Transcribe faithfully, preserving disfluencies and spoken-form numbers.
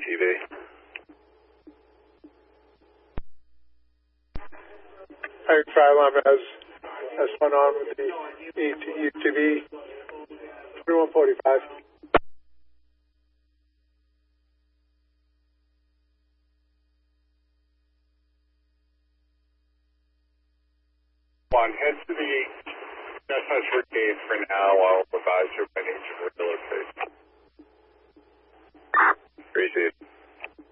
T V. Alright, five alarm has S one on with the U T V. twenty-one forty-five. One, head to the Chestnut Street gate for now. I'll advise you if I need you to